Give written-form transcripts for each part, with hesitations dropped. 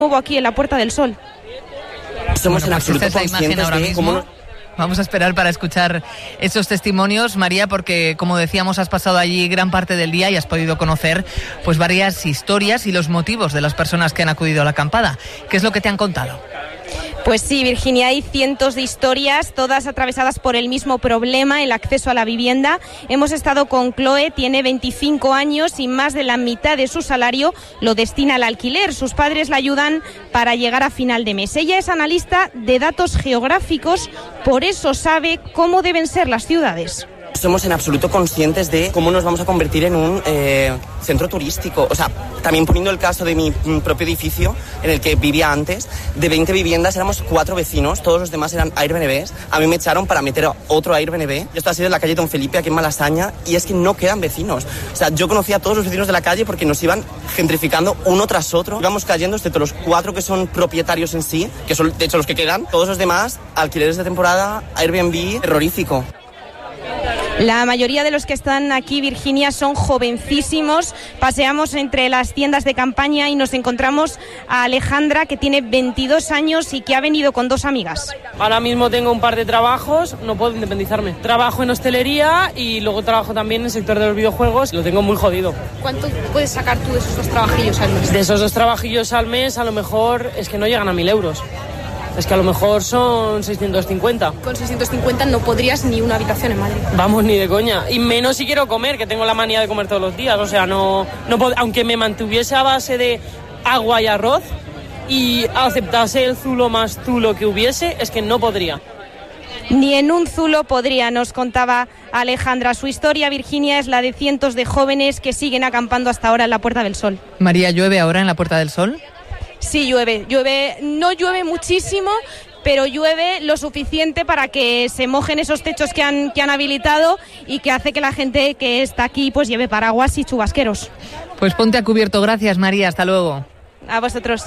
nuevo aquí en la Puerta del Sol. Somos en absoluto conscientes de cómo... Vamos a esperar para escuchar esos testimonios, María, porque, como decíamos, has pasado allí gran parte del día y has podido conocer pues varias historias y los motivos de las personas que han acudido a la acampada. ¿Qué es lo que te han contado? Pues sí, Virginia, hay cientos de historias, todas atravesadas por el mismo problema, el acceso a la vivienda. Hemos estado con Chloe, tiene 25 años y más de la mitad de su salario lo destina al alquiler. Sus padres la ayudan para llegar a final de mes. Ella es analista de datos geográficos, por eso sabe cómo deben ser las ciudades. Somos en absoluto conscientes de cómo nos vamos a convertir en un centro turístico. O sea, también poniendo el caso de mi propio edificio en el que vivía antes, de 20 viviendas éramos 4 vecinos, todos los demás eran Airbnbs. A mí me echaron para meter otro Airbnb. Esto ha sido en la calle Don Felipe, aquí en Malasaña, y es que no quedan vecinos. O sea, yo conocía a todos los vecinos de la calle porque nos iban gentrificando uno tras otro. Íbamos cayendo, excepto los 4 que son propietarios en sí, que son de hecho los que quedan. Todos los demás, alquileres de temporada, Airbnb, terrorífico. La mayoría de los que están aquí, Virginia, son jovencísimos. Paseamos entre las tiendas de campaña y nos encontramos a Alejandra, que tiene 22 años y que ha venido con 2 amigas. Ahora mismo tengo un par de trabajos, no puedo independizarme. Trabajo en hostelería y luego trabajo también en el sector de los videojuegos. Lo tengo muy jodido. ¿Cuánto puedes sacar tú de esos 2 trabajillos al mes? De esos 2 trabajillos al mes, a lo mejor es que no llegan a 1.000 euros. Es que a lo mejor son 650. Con 650 no podrías ni una habitación en Madrid. Vamos, ni de coña. Y menos si quiero comer, que tengo la manía de comer todos los días. O sea, no aunque me mantuviese a base de agua y arroz y aceptase el zulo más zulo que hubiese, es que no podría. Ni en un zulo podría, nos contaba Alejandra. Su historia, Virginia, es la de cientos de jóvenes que siguen acampando hasta ahora en la Puerta del Sol. María, ¿llueve ahora en la Puerta del Sol? Sí, llueve, no llueve muchísimo, pero llueve lo suficiente para que se mojen esos techos que han habilitado y que hace que la gente que está aquí pues lleve paraguas y chubasqueros. Pues ponte a cubierto. Gracias, María. Hasta luego. A vosotros.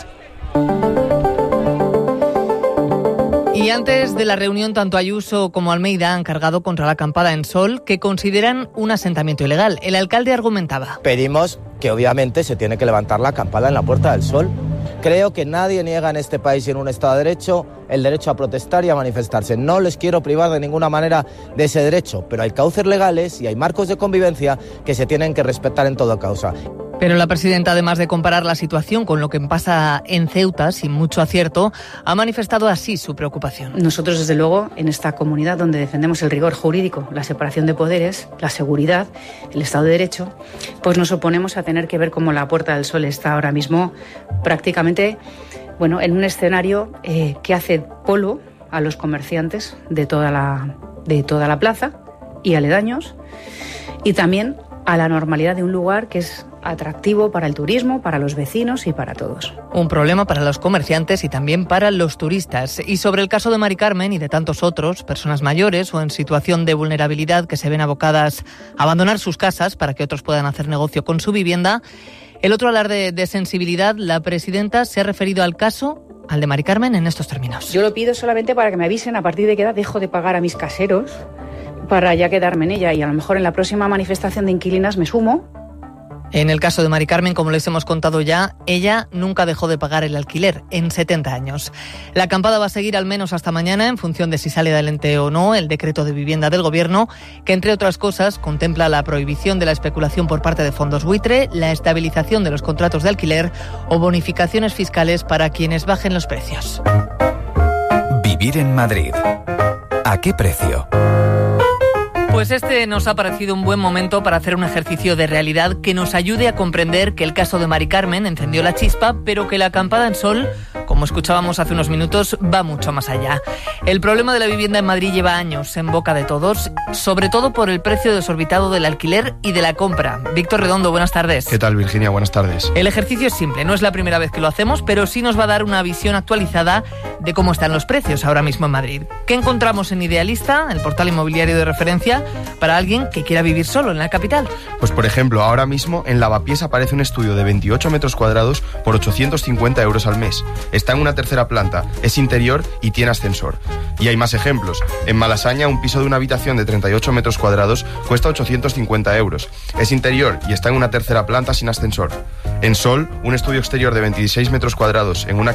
Y antes de la reunión, tanto Ayuso como Almeida han cargado contra la acampada en Sol, que consideran un asentamiento ilegal. El alcalde argumentaba. Pedimos que obviamente se tiene que levantar la acampada en la Puerta del Sol. Creo que nadie niega en este país y en un Estado de Derecho el derecho a protestar y a manifestarse. No les quiero privar de ninguna manera de ese derecho, pero hay cauces legales y hay marcos de convivencia que se tienen que respetar en toda causa. Pero la presidenta, además de comparar la situación con lo que pasa en Ceuta, sin mucho acierto, ha manifestado así su preocupación. Nosotros, desde luego, en esta comunidad donde defendemos el rigor jurídico, la separación de poderes, la seguridad, el Estado de Derecho, pues nos oponemos a tener que ver cómo la Puerta del Sol está ahora mismo prácticamente, en un escenario que hace polo a los comerciantes de toda la plaza y aledaños, y también a la normalidad de un lugar que es atractivo para el turismo, para los vecinos y para todos. Un problema para los comerciantes y también para los turistas. Y sobre el caso de Mari Carmen y de tantos otros, personas mayores o en situación de vulnerabilidad que se ven abocadas a abandonar sus casas para que otros puedan hacer negocio con su vivienda, el otro alarde de sensibilidad, la presidenta se ha referido al caso, al de Mari Carmen, en estos términos. Yo lo pido solamente para que me avisen a partir de qué edad dejo de pagar a mis caseros para ya quedarme en ella, y a lo mejor en la próxima manifestación de inquilinas me sumo. En el caso de Mari Carmen, como les hemos contado ya, ella nunca dejó de pagar el alquiler en 70 años. La acampada va a seguir al menos hasta mañana, en función de si sale adelante o no el decreto de vivienda del Gobierno, que entre otras cosas contempla la prohibición de la especulación por parte de fondos buitre, la estabilización de los contratos de alquiler o bonificaciones fiscales para quienes bajen los precios. Vivir en Madrid. ¿A qué precio? Pues este nos ha parecido un buen momento para hacer un ejercicio de realidad que nos ayude a comprender que el caso de Mari Carmen encendió la chispa, pero que la acampada en Sol, como escuchábamos hace unos minutos, va mucho más allá. El problema de la vivienda en Madrid lleva años en boca de todos, sobre todo por el precio desorbitado del alquiler y de la compra. Víctor Redondo, buenas tardes. ¿Qué tal, Virginia? Buenas tardes. El ejercicio es simple, no es la primera vez que lo hacemos, pero sí nos va a dar una visión actualizada de cómo están los precios ahora mismo en Madrid. ¿Qué encontramos en Idealista, el portal inmobiliario de referencia, para alguien que quiera vivir solo en la capital? Pues por ejemplo, ahora mismo en Lavapiés aparece un estudio de 28 metros cuadrados por 850 euros al mes. está en una tercera planta, es interior y tiene ascensor. Y hay más ejemplos. En Malasaña, un piso de una habitación de 38 metros cuadrados cuesta 850 euros. Es interior y está en una tercera planta sin ascensor. En Sol, un estudio exterior de 26 metros cuadrados en una